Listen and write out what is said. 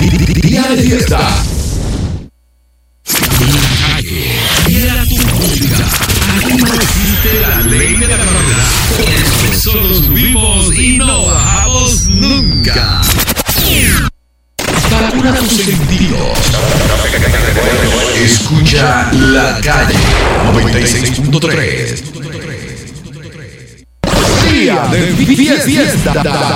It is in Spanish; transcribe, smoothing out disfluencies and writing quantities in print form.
Día de fiesta. La calle era tu música. Aquí no existe la ley de la gravedad. Por eso solo subimos y no bajamos nunca. Vacuna tus sentidos. Escucha La Calle 96.3. Día de fiesta.